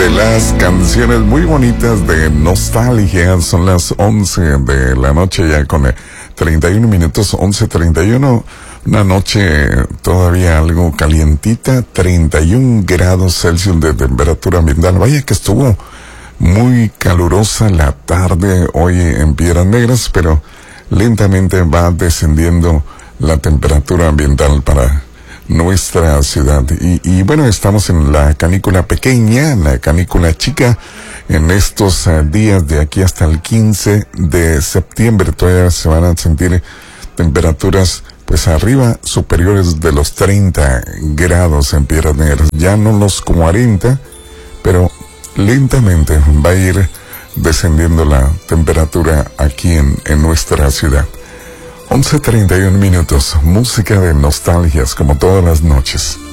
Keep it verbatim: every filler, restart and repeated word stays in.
de las canciones muy bonitas de nostalgia. Son las once de la noche ya con treinta y uno minutos, once treinta y uno. Una noche todavía algo calientita, treinta y un grados Celsius de temperatura ambiental. Vaya que estuvo muy calurosa la tarde hoy en Piedras Negras, pero lentamente va descendiendo la temperatura ambiental para nuestra ciudad. Y, y bueno, estamos en la canícula pequeña, en la canícula chica, en estos uh, días de aquí hasta el quince de septiembre. Todavía se van a sentir temperaturas pues arriba, superiores de los treinta grados en Piedras Negras. Ya no los cuarenta, pero lentamente va a ir descendiendo la temperatura aquí en, en nuestra ciudad. once treinta y uno minutos, música de nostalgias como todas las noches.